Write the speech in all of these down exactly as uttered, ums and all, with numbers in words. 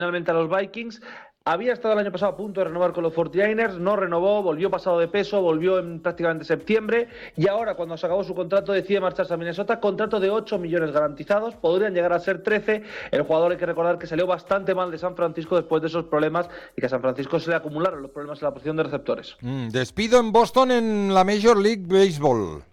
finalmente a los Vikings. Había estado el año pasado a punto de renovar con los cuarenta y nueve ers, no renovó, volvió pasado de peso, volvió en prácticamente septiembre y ahora cuando se acabó su contrato decide marcharse a Minnesota, contrato de ocho millones garantizados, podrían llegar a ser trece. El jugador hay que recordar que salió bastante mal de San Francisco después de esos problemas y que a San Francisco se le acumularon los problemas en la posición de receptores. Mm, despido en Boston en la Major League Baseball.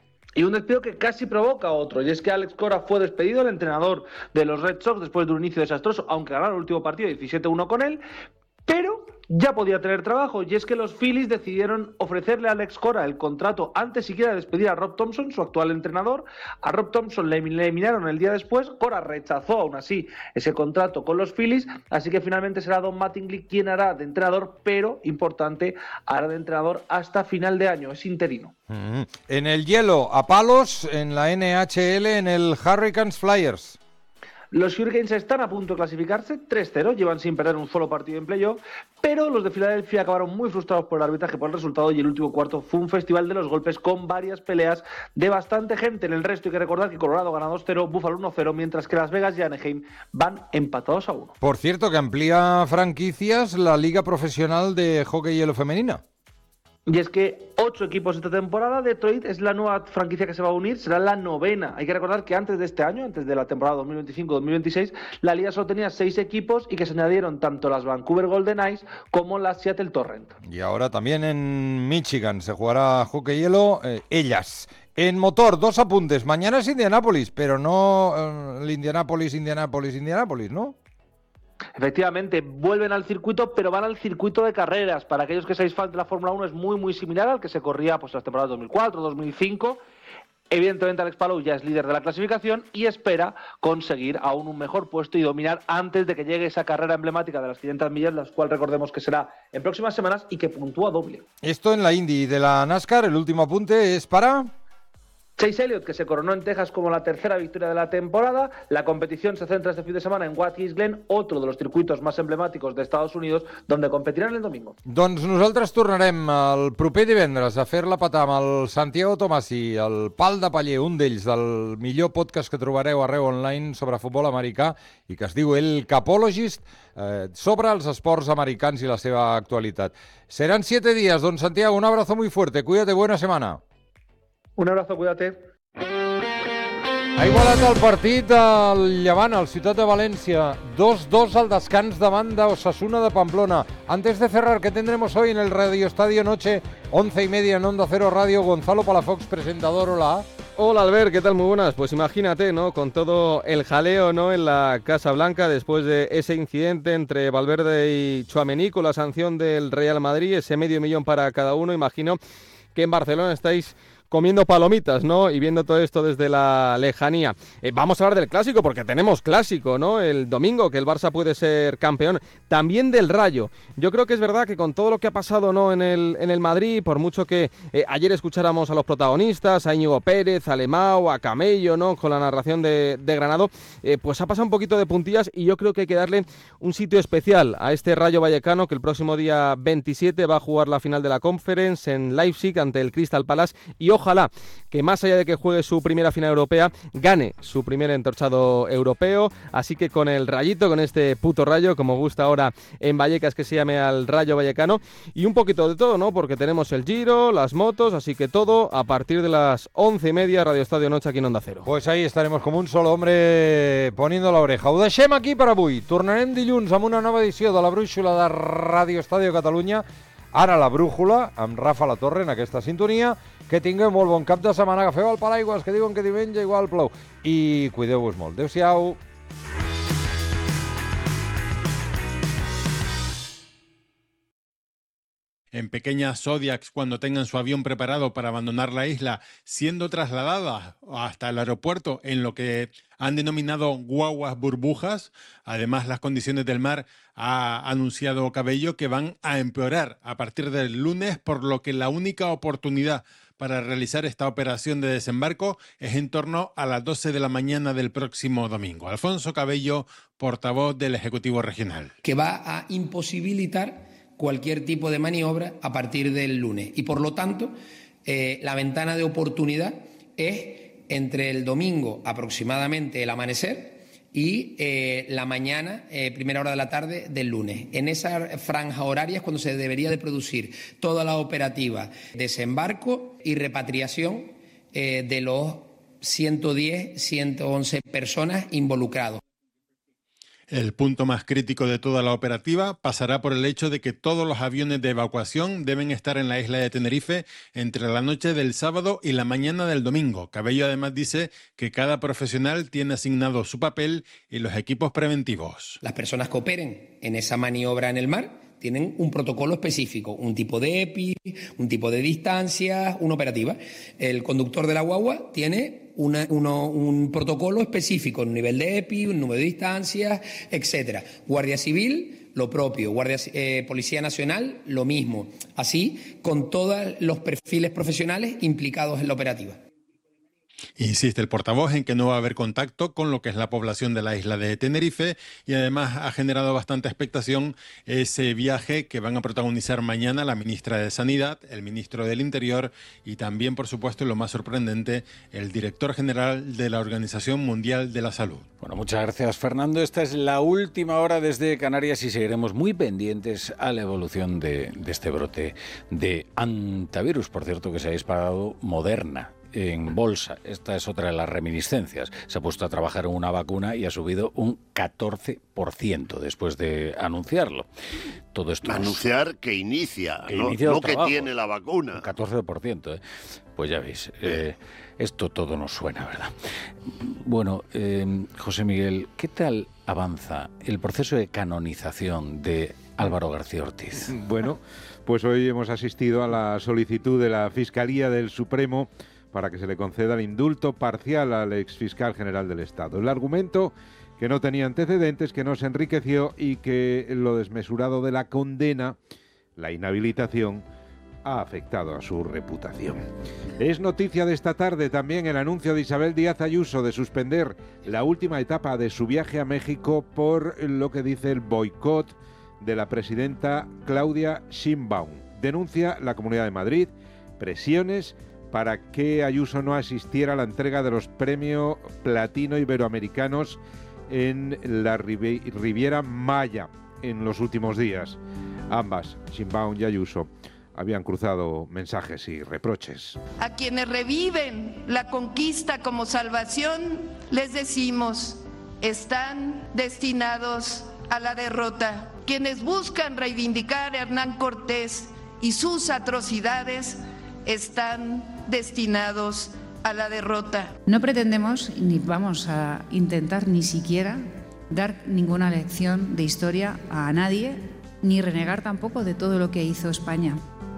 Y un despido que casi provoca otro, y es que Alex Cora fue despedido, el entrenador de los Red Sox, después de un inicio desastroso, aunque ganaron el último partido diecisiete uno con él, pero ya podía tener trabajo, y es que los Phillies decidieron ofrecerle a Alex Cora el contrato antes siquiera de despedir a Rob Thompson, su actual entrenador. A Rob Thompson le eliminaron el día después, Cora rechazó aún así ese contrato con los Phillies, así que finalmente será Don Mattingly quien hará de entrenador, pero, importante, hará de entrenador hasta final de año, es interino. Mm-hmm. En el hielo, a palos, en la N H L, en el Hurricanes Flyers. Los Hurricanes están a punto de clasificarse, tres cero, llevan sin perder un solo partido en playoff, pero los de Filadelfia acabaron muy frustrados por el arbitraje, por el resultado, y el último cuarto fue un festival de los golpes con varias peleas de bastante gente. En el resto hay que recordar que Colorado gana dos cero, Buffalo uno cero, mientras que Las Vegas y Anaheim van empatados a uno. Por cierto, que amplía franquicias la Liga Profesional de Hockey Hielo Femenina. Y es que ocho equipos esta temporada, Detroit es la nueva franquicia que se va a unir, será la novena. Hay que recordar que antes de este año, antes de la temporada dos mil veinticinco dos mil veintiséis, la liga solo tenía seis equipos y que se añadieron tanto las Vancouver Golden Knights como las Seattle Torrent. Y ahora también en Michigan se jugará hockey hielo, eh, ellas. En motor, dos apuntes. Mañana es Indianápolis, pero no eh, el Indianápolis, Indianápolis, Indianápolis, ¿no? Efectivamente, vuelven al circuito, pero van al circuito de carreras. Para aquellos que seáis fans de la Fórmula uno, es muy, muy similar al que se corría pues, en las temporadas dos mil cuatro, dos mil cinco. Evidentemente, Alex Palou ya es líder de la clasificación y espera conseguir aún un mejor puesto y dominar antes de que llegue esa carrera emblemática de las quinientas millas, la cual recordemos que será en próximas semanas y que puntúa doble. Esto en la Indy de la NASCAR, el último apunte es para... Chase Elliott, que se coronó en Texas como la tercera victoria de la temporada. La competición se centra este fin de semana en Watkins Glen, otro de los circuitos más emblemàticos de Estados Unidos, donde competirán el domingo. Doncs nosaltres tornarem el proper divendres a fer-la petar amb el Santiago Tomasi, el Pal de Paller, un d'ells, del millor podcast que trobareu arreu online sobre futbol americà i que es diu El Capologist, eh, sobre els esports americans i la seva actualitat. Seran siete días, don Santiago, un abrazo muy fuerte, cuídate, buena semana. Un abrazo, cuídate. Ha igualat el partit al Llevant, al Ciutat de València. dos dos al descans davant d'Osasuna de Pamplona. Antes de cerrar, ¿qué tendremos hoy en el Radio Estadio Noche? Once y media en Onda Cero Radio. Gonzalo Palafox, presentador. Hola. Hola Albert, ¿qué tal? Muy buenas. Pues imagínate, ¿no? Con todo el jaleo, ¿no? En la Casa Blanca después de ese incidente entre Valverde y Tchouaméni con la sanción del Real Madrid, ese medio millón para cada uno. Imagino que en Barcelona estáis comiendo palomitas, ¿no? Y viendo todo esto desde la lejanía. Eh, vamos a hablar del clásico, porque tenemos clásico, ¿no? El domingo, que el Barça puede ser campeón. También del Rayo. Yo creo que es verdad que con todo lo que ha pasado, ¿no? En el, en el Madrid, por mucho que eh, ayer escucháramos a los protagonistas, a Íñigo Pérez, a Lemao, a Camello, ¿no? Con la narración de, de Granado, eh, pues ha pasado un poquito de puntillas y yo creo que hay que darle un sitio especial a este Rayo Vallecano, que el próximo día veintisiete va a jugar la final de la Conference en Leipzig ante el Crystal Palace y ojo, ojalá que más allá de que juegue su primera final europea, gane su primer entorchado europeo. Así que con el Rayito, con este puto Rayo, como gusta ahora en Vallecas que se llame al Rayo Vallecano, y un poquito de todo, ¿no? Porque tenemos el Giro, las motos, así que todo a partir de las once y media, Radio Estadio Noche aquí en Onda Cero. Pues ahí estaremos como un solo hombre poniendo la oreja. Ho deixem aquí per avui. Tornarem dilluns amb una nova edició de la Brúixola de Radio Estadio Catalunya. Ara la brújula, amb Rafa La Torre en aquesta sintonia. Que tingueu molt bon cap de setmana, agafeu el paraigües, que diuen que diumenge igual plou. I cuideu-vos molt. Adéu-siau. En pequeñas Zodiacs, cuando tengan su avión preparado para abandonar la isla, siendo trasladadas hasta el aeropuerto en lo que han denominado guaguas burbujas. Además, las condiciones del mar, ha anunciado Cabello, que van a empeorar a partir del lunes, por lo que la única oportunidad para realizar esta operación de desembarco es en torno a las doce de la mañana del próximo domingo. Alfonso Cabello, portavoz del Ejecutivo Regional. Que va a imposibilitar cualquier tipo de maniobra a partir del lunes. Y por lo tanto, eh, la ventana de oportunidad es entre el domingo aproximadamente el amanecer y eh, la mañana, eh, primera hora de la tarde del lunes. En esa franja horaria es cuando se debería de producir toda la operativa, desembarco y repatriación eh, de los ciento diez, ciento once personas involucrados. El punto más crítico de toda la operativa pasará por el hecho de que todos los aviones de evacuación deben estar en la isla de Tenerife entre la noche del sábado y la mañana del domingo. Cabello además dice que cada profesional tiene asignado su papel y los equipos preventivos. Las personas que operen en esa maniobra en el mar tienen un protocolo específico, un tipo de E P I, un tipo de distancias, una operativa. El conductor de la guagua tiene una, uno, un protocolo específico, un nivel de E P I, un número de distancias, etcétera. Guardia Civil, lo propio. Guardia, eh, Policía Nacional, lo mismo. Así, con todos los perfiles profesionales implicados en la operativa. Insiste el portavoz en que no va a haber contacto con lo que es la población de la isla de Tenerife y además ha generado bastante expectación ese viaje que van a protagonizar mañana la ministra de Sanidad, el ministro del Interior y también, por supuesto, y lo más sorprendente, el director general de la Organización Mundial de la Salud. Bueno, muchas gracias, Fernando. Esta es la última hora desde Canarias y seguiremos muy pendientes a la evolución de, de este brote de antivirus, por cierto, que se ha disparado Moderna en bolsa. Esta es otra de las reminiscencias. Se ha puesto a trabajar en una vacuna y ha subido un catorce por ciento después de anunciarlo. Todo esto anunciar es, que inicia, que no, inicia no los que trabajos. Tiene la vacuna. Un catorce por ciento, ¿eh? Pues ya veis, eh, esto todo nos suena, ¿verdad? Bueno, eh, José Miguel, ¿qué tal avanza el proceso de canonización de Álvaro García Ortiz? Bueno, pues hoy hemos asistido a la solicitud de la Fiscalía del Supremo para que se le conceda el indulto parcial al exfiscal general del Estado. El argumento, que no tenía antecedentes, que no se enriqueció y que lo desmesurado de la condena, la inhabilitación, ha afectado a su reputación. Es noticia de esta tarde también el anuncio de Isabel Díaz Ayuso de suspender la última etapa de su viaje a México por lo que dice el boicot de la presidenta Claudia Sheinbaum. Denuncia la Comunidad de Madrid presiones para que Ayuso no asistiera a la entrega de los premios Platino Iberoamericanos en la Riviera Maya en los últimos días. Ambas, Sheinbaum y Ayuso, habían cruzado mensajes y reproches. A quienes reviven la conquista como salvación, les decimos, están destinados a la derrota. Quienes buscan reivindicar a Hernán Cortés y sus atrocidades, están destinados a la derrota. No pretendemos, ni vamos a intentar ni siquiera dar ninguna lección de historia a nadie, ni renegar tampoco de todo lo que hizo España.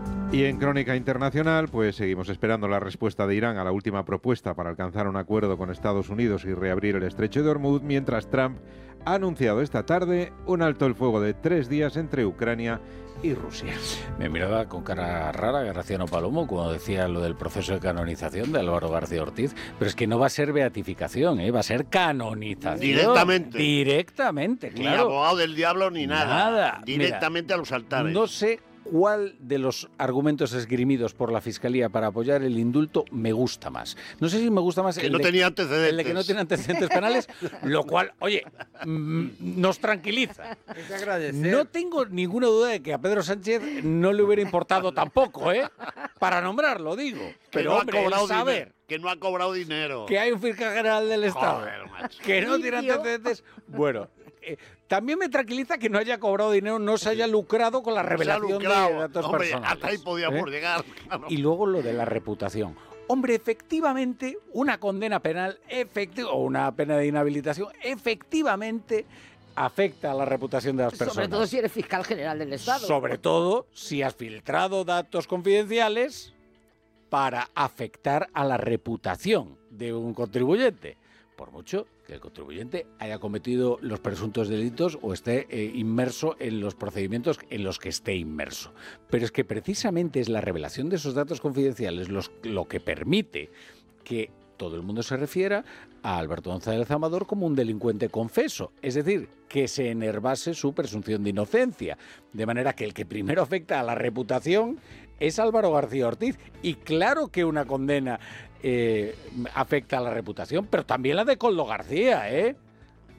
Y en Crónica Internacional, pues seguimos esperando la respuesta de Irán a la última propuesta para alcanzar un acuerdo con Estados Unidos y reabrir el estrecho de Hormuz, mientras Trump ha anunciado esta tarde un alto el fuego de tres días entre Ucrania y Rusia. Me miraba con cara rara Graciano Palomo cuando decía lo del proceso de canonización de Álvaro García Ortiz, pero es que no va a ser beatificación, ¿eh? Va a ser canonización. Directamente. Directamente, claro. Ni abogado del diablo ni nada. Nada. Directamente Mira, a los altares. No sé cuál de los argumentos esgrimidos por la Fiscalía para apoyar el indulto me gusta más. No sé si me gusta más que el, no de, tenía antecedentes. el de que no tiene antecedentes penales, lo cual, oye, mmm, nos tranquiliza. No tengo ninguna duda de que a Pedro Sánchez no le hubiera importado tampoco, ¿eh? Para nombrarlo, digo. Pero, no hombre, ha cobrado saber dinero, que no ha cobrado dinero. Que hay un fiscal general del Estado Joder, macho. que no tiene antecedentes. Bueno, eh, también me tranquiliza que no haya cobrado dinero, no se haya lucrado con la revelación de datos Hombre, personales. hasta ahí podíamos ¿eh? llegar. Claro. Y luego lo de la reputación. Hombre, efectivamente, una condena penal efecti- o una pena de inhabilitación efectivamente afecta a la reputación de las personas. Sobre todo si eres fiscal general del Estado. Sobre todo si has filtrado datos confidenciales para afectar a la reputación de un contribuyente. Por mucho que el contribuyente haya cometido los presuntos delitos o esté eh, inmerso en los procedimientos en los que esté inmerso. Pero es que precisamente es la revelación de esos datos confidenciales los, lo que permite que todo el mundo se refiera a Alberto González Amador como un delincuente confeso. Es decir, que se enervase su presunción de inocencia. De manera que el que primero afecta a la reputación es Álvaro García Ortiz. Y claro que una condena eh, afecta a la reputación, pero también la de Coldo García, ¿eh?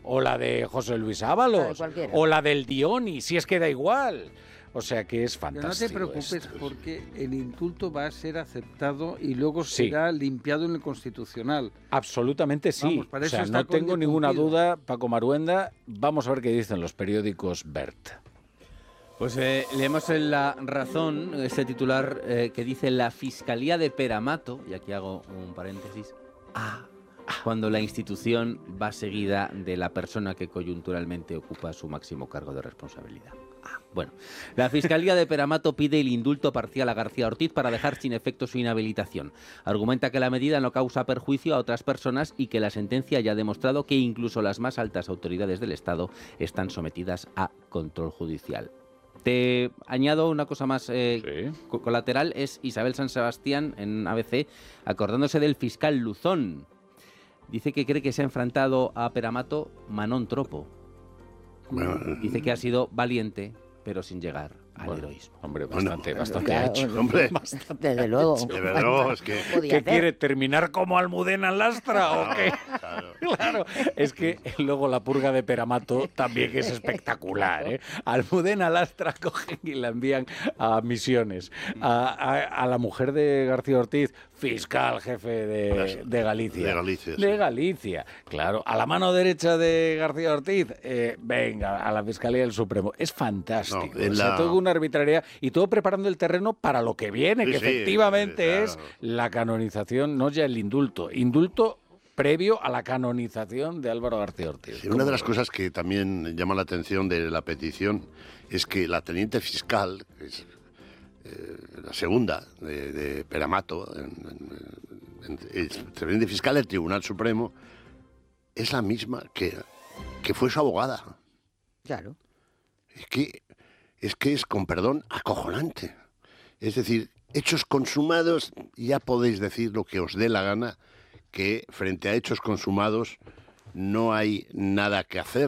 o la de José Luis Ábalos, La de cualquiera. o la del Dioni, si es que da igual. O sea que es Pero no fantástico. te preocupes esto. porque el indulto va a ser aceptado y luego Sí. será limpiado en el Constitucional. Absolutamente sí. Vamos, para o eso sea, está no tengo Conde ninguna cumplido. duda, Paco Maruenda. Vamos a ver qué dicen los periódicos Bert. Pues eh, leemos en La Razón este titular eh, que dice la Fiscalía de Peramato, y aquí hago un paréntesis, ah, cuando la institución va seguida de la persona que coyunturalmente ocupa su máximo cargo de responsabilidad. Ah, bueno, la Fiscalía de Peramato pide el indulto parcial a García Ortiz para dejar sin efecto su inhabilitación. Argumenta que la medida no causa perjuicio a otras personas y que la sentencia ya ha demostrado que incluso las más altas autoridades del Estado están sometidas a control judicial. Te añado una cosa más eh, Sí. co- colateral, es Isabel San Sebastián en A B C acordándose del fiscal Luzón. Dice que cree que se ha enfrentado a Peramato Manón Tropo. Dice que ha sido valiente, pero sin llegar al Bueno, heroísmo. Hombre, bastante, Bueno, bastante Claro, hecho. Hombre. Desde luego. De verdad, es que... Podía ¿Qué hacer. quiere? ¿Terminar como Almudena Lastra o qué? Claro. Claro, es que luego la purga de Peramato también es espectacular, ¿eh? Almudena Lastra cogen y la envían a misiones. A, a- a la mujer de García Ortiz, fiscal jefe de, de Galicia. De Galicia, sí. De Galicia, claro. A la mano derecha de García Ortiz, eh, venga, a la Fiscalía del Supremo. Es fantástico. No, en O sea, la- todo una arbitrariedad y todo preparando el terreno para lo que viene, Sí, que sí, efectivamente sí, claro. es la canonización, no ya el indulto. Indulto previo a la canonización de Álvaro García Ortiz. Sí, una de las cosas que también llama la atención de la petición es que la teniente fiscal, que es eh, la segunda de, de Peramato, en, en- en- el teniente fiscal del Tribunal Supremo, es la misma que, que fue su abogada. Claro. Es que, es que es, con perdón, acojonante. Es decir, hechos consumados, ya podéis decir lo que os dé la gana, que frente a hechos consumados no hay nada que hacer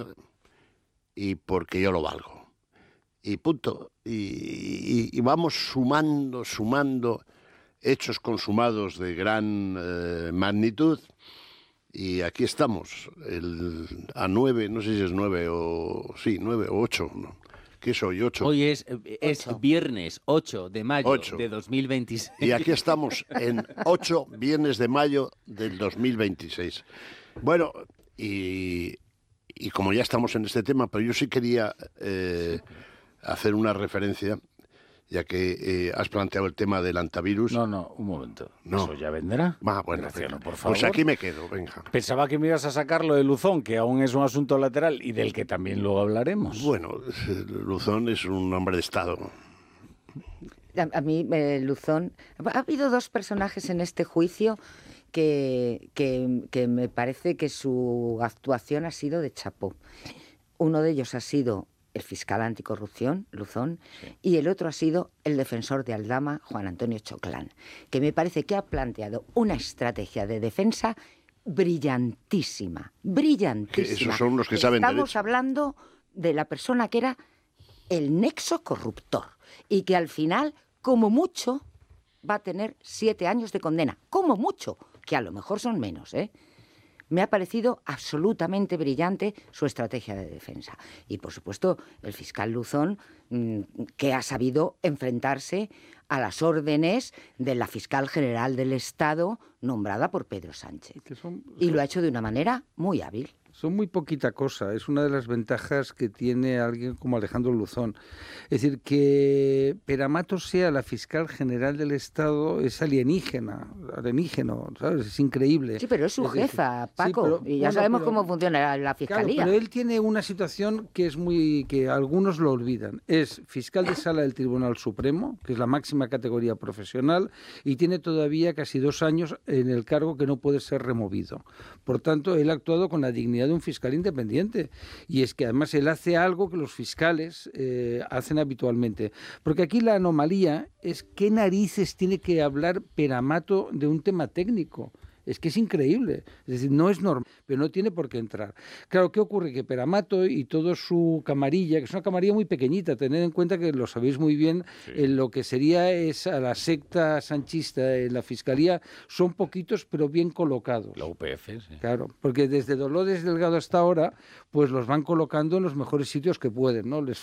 y porque yo lo valgo. Y punto. Y, y- y vamos sumando, sumando hechos consumados de gran eh, magnitud y aquí estamos, el, a nueve, no sé si es nueve o... sí, nueve o ocho, ¿no? ¿Qué soy? Ocho. Hoy es, es Ocho. viernes ocho de mayo Ocho. de dos mil veintiséis. Y aquí estamos en ocho viernes de mayo del dos mil veintiséis. Bueno, y, y como ya estamos en este tema, pero yo sí quería eh, hacer una referencia, ya que eh, has planteado el tema del antivirus. No, no, un momento. No. ¿Eso ya vendrá? Ah, bueno, Graciano, venga. por favor. Pues aquí me quedo, venga. Pensaba que me ibas a sacar lo de Luzón, que aún es un asunto lateral y del que también luego hablaremos. Bueno, Luzón es un hombre de Estado. A, a mí, eh, Luzón... Ha habido dos personajes en este juicio que, que, que me parece que su actuación ha sido de chapó. Uno de ellos ha sido el fiscal anticorrupción, Luzón, y el otro ha sido el defensor de Aldama, Juan Antonio Choclán, que me parece que ha planteado una estrategia de defensa brillantísima, brillantísima. Que esos son los que saben Estamos derecho. hablando de la persona que era el nexo corruptor y que al final, como mucho, va a tener siete años de condena. Como mucho, que a lo mejor son menos, ¿eh? Me ha parecido absolutamente brillante su estrategia de defensa. Y, por supuesto, el fiscal Luzón, mmm, que ha sabido enfrentarse a las órdenes de la fiscal general del Estado nombrada por Pedro Sánchez. Que son, Y lo ha hecho de una manera muy hábil. son muy poquita cosa. Es una de las ventajas que tiene alguien como Alejandro Luzón. Es decir, que Peramato sea la fiscal general del Estado es alienígena, alienígeno, ¿sabes? Es increíble. Sí, pero es su Es decir, jefa, sí, Paco, pero- y ya bueno, sabemos pero- cómo funciona la, la Claro, fiscalía. pero él tiene una situación que es muy que algunos lo olvidan. Es fiscal de sala del Tribunal Supremo, que es la máxima categoría profesional, y tiene todavía casi dos años en el cargo que no puede ser removido. Por tanto, él ha actuado con la dignidad de un fiscal independiente. Y es que además él hace algo que los fiscales eh, hacen habitualmente. Porque aquí la anomalía es qué narices tiene que hablar Peramato de un tema técnico. Es que es increíble. Es decir, no es normal, pero no tiene por qué entrar. Claro, ¿qué ocurre? Que Peramato y toda su camarilla, que es una camarilla muy pequeñita, tened en cuenta que lo sabéis muy bien, sí. En lo que sería es a la secta sanchista en la Fiscalía, son poquitos pero bien colocados. La U P F, sí. Claro, porque desde Dolores Delgado hasta ahora, pues los van colocando en los mejores sitios que pueden, ¿no? Les